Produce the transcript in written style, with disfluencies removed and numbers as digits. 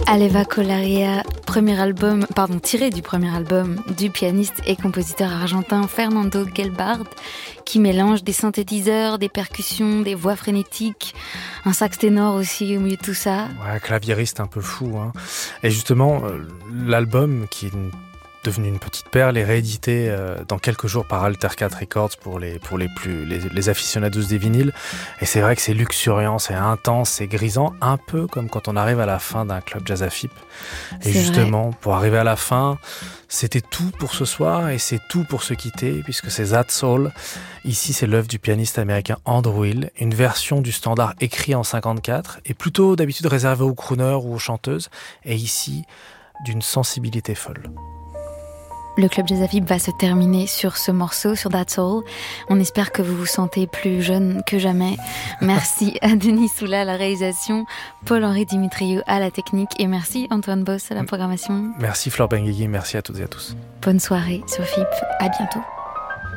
Aleva Colaria, tiré du premier album du pianiste et compositeur argentin Fernando Gelbard, qui mélange des synthétiseurs, des percussions, des voix frénétiques, un sax ténor aussi au milieu de tout ça. Ouais, claviériste un peu fou, hein. Et justement, l'album qui est devenu une petite perle est réédité dans quelques jours par Alter 4 Records pour les aficionados des vinyles. Et c'est vrai que c'est luxuriant, c'est intense, c'est grisant, un peu comme quand on arrive à la fin d'un club jazz à FIP. Et justement, pour arriver à la fin, c'était tout pour ce soir et c'est tout pour se quitter, puisque c'est That's All. Ici, c'est l'œuvre du pianiste américain Andrew Hill, une version du standard écrit en 54 et plutôt d'habitude réservée aux crooners ou aux chanteuses, et ici, d'une sensibilité folle. Le Club Jazz à FIP va se terminer sur ce morceau, sur That's All. On espère que vous vous sentez plus jeune que jamais. Merci à Denis Soula à la réalisation, Paul-Henri Dimitriou à la technique et merci Antoine Boss à la programmation. Merci Flore Benguigui, merci à toutes et à tous. Bonne soirée sur FIP, à bientôt.